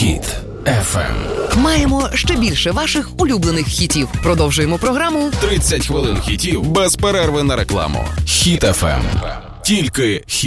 Хіт FM. Маємо ще більше ваших улюблених хітів. Продовжуємо програму 30 хвилин хітів без перерви на рекламу. Хіт FM. Тільки хіт.